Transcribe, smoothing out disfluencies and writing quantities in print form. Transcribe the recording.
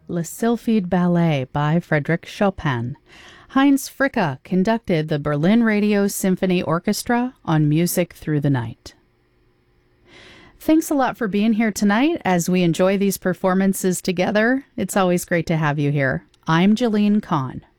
Le Sylphide Ballet by Frédéric Chopin. Heinz Fricka conducted the Berlin Radio Symphony Orchestra on Music Through the Night. Thanks a lot for being here tonight as we enjoy these performances together. It's always great to have you here. I'm Jalene Kahn.